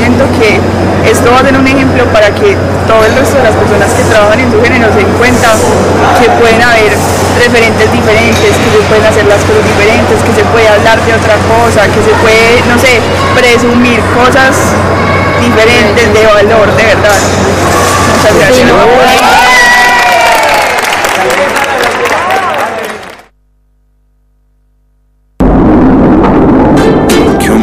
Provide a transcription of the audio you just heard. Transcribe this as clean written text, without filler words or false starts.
siento que esto va a ser un ejemplo para que todo el resto de las personas que trabajan en su género se den cuenta que pueden haber referentes diferentes, que se pueden hacer las cosas diferentes, que se puede hablar de otra cosa, que se puede, no sé, presumir cosas diferentes de valor, de verdad. Muchas gracias.